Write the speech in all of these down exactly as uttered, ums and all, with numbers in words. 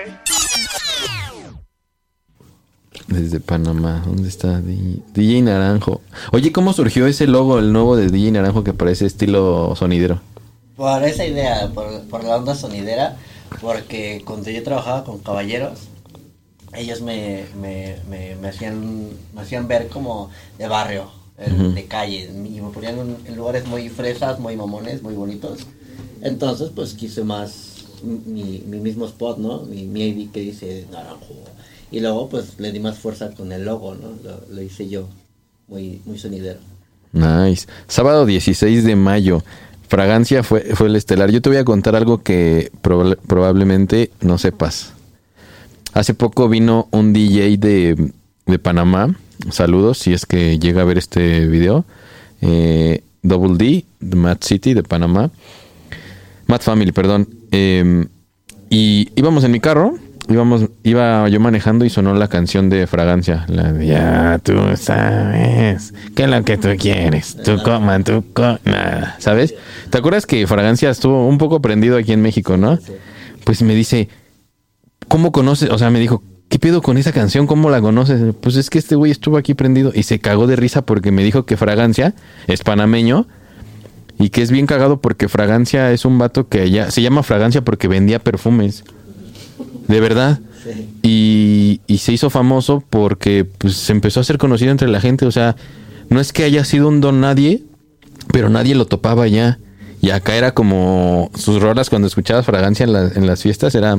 Desde Panamá, ¿dónde está D J Naranjo? Oye, ¿cómo surgió ese logo, el nuevo de D J Naranjo que parece estilo sonidero? Por esa idea, por, por la onda sonidera, porque cuando yo trabajaba con caballeros, ellos me, me, me, me hacían me hacían ver como de barrio, uh-huh. de calle, y me ponían en, en lugares muy fresas, muy mamones, muy bonitos. Entonces, pues quise más mi, mi mismo spot, ¿no? Mi, mi I D que dice Naranjo. Y luego, pues, le di más fuerza con el logo, ¿no? Lo, lo hice yo, muy, muy sonidero. Nice. Sábado dieciséis de mayo. Fragancia fue, fue el estelar. Yo te voy a contar algo que prob- probablemente no sepas. Hace poco vino un D J de, de Panamá. Saludos, si es que llega a ver este video. Eh, Double D, de Mad City, de Panamá. Mad Family, perdón. Eh, y íbamos en mi carro. Íbamos, iba yo manejando y sonó la canción de Fragancia. La de, ya tú sabes que es lo que tú quieres. Tú coma, tú coma. Nada, ¿sabes? ¿Te acuerdas que Fragancia estuvo un poco prendido aquí en México, no? Pues me dice, ¿cómo conoces? O sea, me dijo, ¿qué pedo con esa canción? ¿Cómo la conoces? Pues es que este güey estuvo aquí prendido y se cagó de risa porque me dijo que Fragancia es panameño y que es bien cagado porque Fragancia es un vato que allá se llama Fragancia porque vendía perfumes. De verdad. Sí. Y, y se hizo famoso porque pues, se empezó a ser conocido entre la gente. O sea, no es que haya sido un don nadie, pero nadie lo topaba ya. Y acá era como sus rolas cuando escuchabas Fragancia en, la, en las fiestas. Era,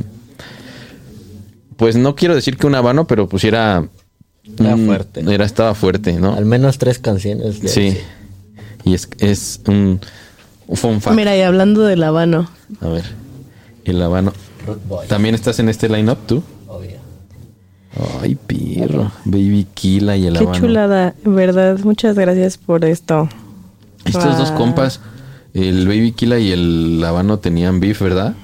pues no quiero decir que un habano, pero pues era... Estaba un, fuerte. Era, estaba fuerte, ¿no? Al menos tres canciones. De sí. Ese. Y es, es un, un fun fact. Mira, y hablando del habano. A ver, el habano... ¿También estás en este line-up tú? Obvio. Ay, pirro. Baby Killa y el Qué habano. chulada, verdad. Muchas gracias por esto. Estos ah. dos compas, el Baby Killa y el habano tenían beef, ¿verdad?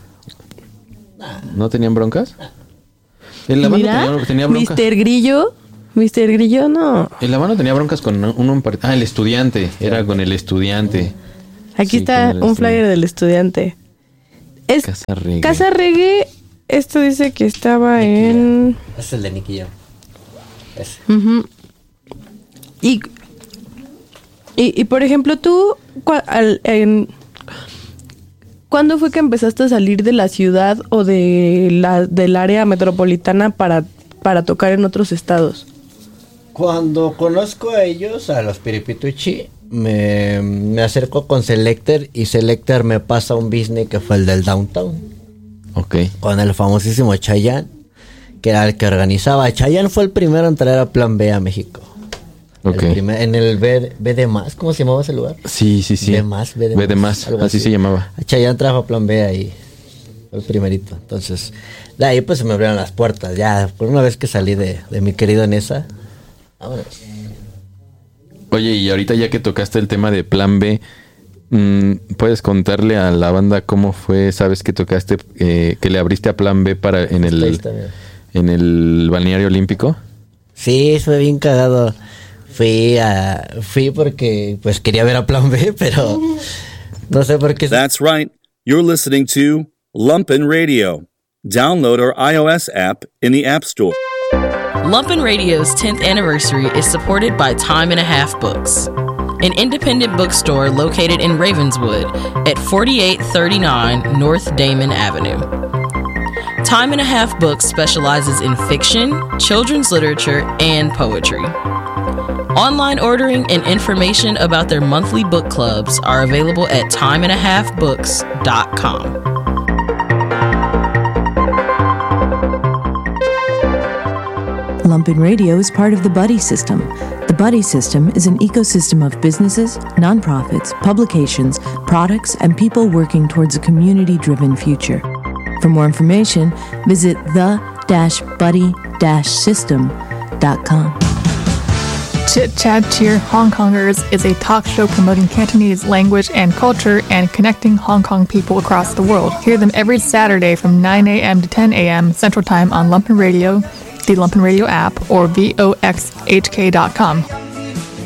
¿No tenían broncas? El habano tenía, tenía broncas. mister Grillo. mister Grillo, no. El habano tenía broncas con uno en part... Ah, el estudiante. Era con el estudiante. Aquí sí, está un flyer del estudiante. Es Casa Reggae. Casa Reggae, esto dice que estaba Nicky en... Jam. Es el de Nicky Jam. Ese. Uh-huh. Y, y, y, por ejemplo, tú, cua, al, en, ¿cuándo fue que empezaste a salir de la ciudad o de la, del área metropolitana para, para tocar en otros estados? Cuando conozco a ellos, a los Piripituchi, me, me acerco con Selector y Selector me pasa un business que fue el del Downtown. Ok. Con el famosísimo Chayanne, que era el que organizaba. Chayanne fue el primero en traer a Plan B a México. Ok. El primer, en el B, B de más, ¿cómo se llamaba ese lugar? Sí, sí, sí. B más, B de B de más. más, así, así se llamaba. Chayanne trajo a Plan B ahí, fue el primerito. Entonces, de ahí pues se me abrieron las puertas. Ya, por una vez que salí de, de mi querido Nesa, vámonos. Oye, y ahorita ya que tocaste el tema de Plan B, mmm, ¿puedes contarle a la banda cómo fue? ¿Sabes que tocaste, eh, que le abriste a Plan B para en el, en el balneario olímpico? Sí, fue bien cagado. Fui a, fui porque pues quería ver a Plan B, pero no sé por qué. That's right. You're listening to Lumpin' Radio. Download our iOS app in the App Store. Lumpin' Radio's tenth anniversary is supported by Time and a Half Books, an independent bookstore located in Ravenswood at forty-eight thirty-nine North Damon Avenue. Time and a Half Books specializes in fiction, children's literature, and poetry. Online ordering and information about their monthly book clubs are available at time and a half books dot com. Lumpin' Radio is part of the Buddy System. The Buddy System is an ecosystem of businesses, nonprofits, publications, products, and people working towards a community-driven future. For more information, visit the dash buddy dash system dot com. Chit Chat Cheer Hong Kongers is a talk show promoting Cantonese language and culture and connecting Hong Kong people across the world. Hear them every Saturday from nine a.m. to ten a.m. Central Time on Lumpin' Radio, the Lumpin' Radio app, or vox h k dot com.